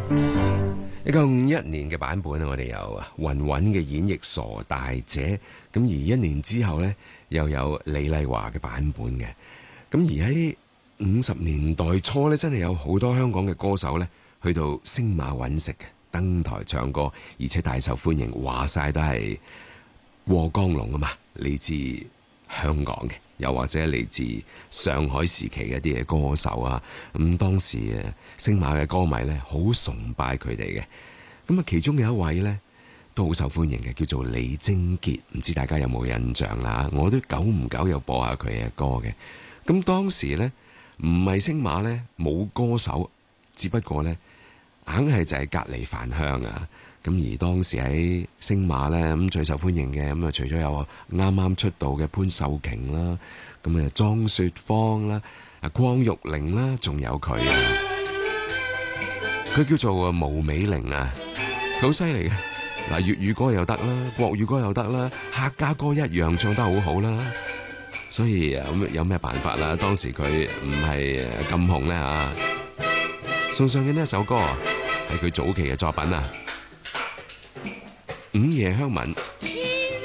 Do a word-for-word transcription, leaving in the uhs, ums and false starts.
一九五一年嘅版本，我哋有雲韻嘅演繹《傻大姐》，咁而一年之後呢，又有李麗華嘅版本嘅。咁而喺五十年代初呢，真係有好多香港嘅歌手呢，去到星馬揾食嘅，登台唱歌，而且大受歡迎。話晒都係過江龍啊嘛，嚟自香港嘅，又或者嚟自上海時期嘅一啲嘅歌手啊。咁當時誒星馬嘅歌迷呢，好崇拜佢哋嘅。咁啊，其中有一位呢，都好受歡迎嘅，叫做李貞傑，唔知大家有冇印象啦？我都久唔久又播下佢嘅歌嘅。咁當時呢，唔係星馬呢，冇歌手，只不過呢，硬係就係隔離飯香啊。咁而當時喺星馬呢，咁最受歡迎嘅咁啊，除咗有啱啱出道嘅潘秀瓊啦，咁啊莊雪芳啦，啊鄺玉玲啦，仲有佢啊，佢叫做毛美玲啊，佢好犀利嘅。嗱，粵語歌又得啦，國語歌又得啦，客家歌一樣唱得好好啦。所以咁有咩辦法啦？當時佢唔係咁紅咧嚇。送上嘅呢一首歌係佢早期嘅作品啊，《午夜香吻》。